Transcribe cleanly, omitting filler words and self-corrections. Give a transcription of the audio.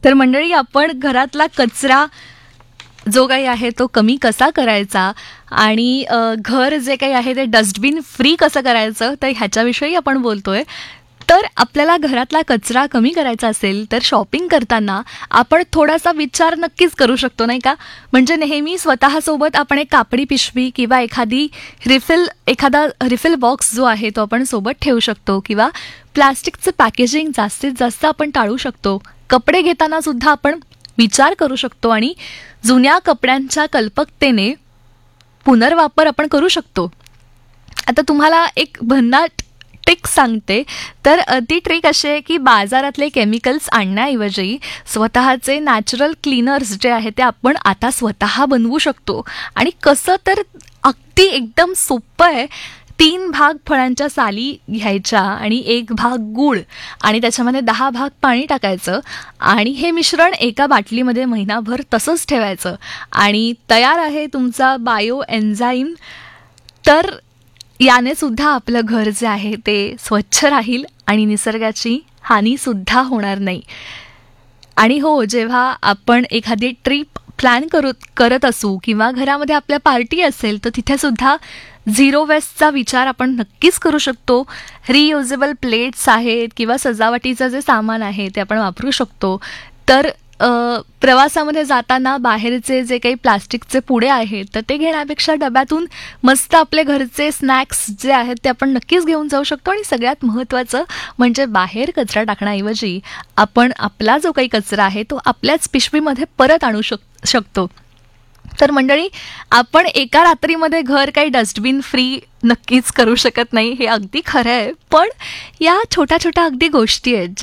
तर मंडळी, आपण घरातला कचरा जो काही आहे तो कमी कसा करायचा आणि घर जे काही आहे ते डस्टबिन फ्री कसं करायचं, तर ह्याच्याविषयी आपण बोलतोय. तर आपल्याला घरातला कचरा कमी करायचा असेल तर शॉपिंग करताना आपण थोडासा विचार नक्कीच करू शकतो, नाही का? म्हणजे नेहमी स्वतःसोबत आपण एक कापडी पिशवी किंवा एखादा रिफिल बॉक्स जो आहे तो आपण सोबत ठेवू शकतो, किंवा प्लास्टिकचं पॅकेजिंग जास्तीत जास्त आपण टाळू शकतो. कपडे घेताना सुद्धा आपण विचार करू शकतो आणि जुन्या कपड्यांच्या कल्पकतेने पुनर्वापर आपण करू शकतो. आता तुम्हाला एक भन्नाट ट्रिक सांगते. तर ती ट्रिक अशी आहे की बाजारातले केमिकल्स आणण्याऐवजी स्वतःचे नॅचरल क्लीनर्स जे आहे ते आपण आता स्वतः बनवू शकतो. आणि कसं, तर अगदी एकदम सोपं आहे. 3 भाग फळांच्या साली घ्यायच्या आणि 1 भाग गूळ आणि त्याच्यामध्ये 10 भाग पाणी टाकायचं आणि हे मिश्रण एका बाटलीमध्ये महिनाभर तसंच ठेवायचं आणि तयार आहे तुमचा बायो एन्झाईम. तर याने सुद्धा आपलं घर जे आहे ते स्वच्छ राहील आणि निसर्गाची हानीसुद्धा होणार नाही. आणि हो, जेव्हा आपण एखादी ट्रिप प्लॅन करत असू किंवा घरामध्ये आपल्या पार्टी असेल तर तिथे सुद्धा झिरो वेस्टचा विचार आपण नक्कीच करू शकतो. रियुजेबल प्लेट्स आहेत किंवा सजावटीचं जे सामान आहे ते आपण वापरू शकतो. तर प्रवासामध्ये जाताना बाहेरचे जे काही प्लास्टिकचे पुडे आहेत तर ते घेण्यापेक्षा डब्यातून मस्त आपले घरचे स्नॅक्स जे आहेत ते आपण नक्कीच घेऊन जाऊ शकतो. आणि सगळ्यात महत्त्वाचं म्हणजे बाहेर कचरा टाकण्याऐवजी आपण आपला जो काही कचरा आहे तो आपल्याच पिशवीमध्ये परत आणू शकतो. तर मंडळी, आपण एका रात्रीमध्ये घर काही डस्टबिन फ्री नक्कीच करू शकत नाही, हे अगदी खरं आहे. पण या छोट्या छोट्या अगदी गोष्टी आहेत